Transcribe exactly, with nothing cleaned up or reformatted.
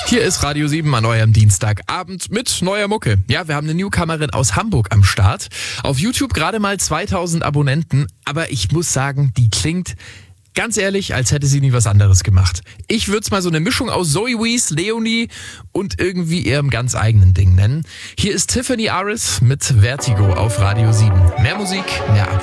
Hier ist Radio sieben an eurem Dienstagabend mit neuer Mucke. Ja, wir haben eine Newcomerin aus Hamburg am Start. Auf YouTube gerade mal zweitausend Abonnenten, aber ich muss sagen, die klingt ganz ehrlich, als hätte sie nie was anderes gemacht. Ich würde es mal so eine Mischung aus Zoe Wees, Leonie und irgendwie ihrem ganz eigenen Ding nennen. Hier ist Tiffany Aris mit Vertigo auf Radio sieben. Mehr Musik, mehr Ab.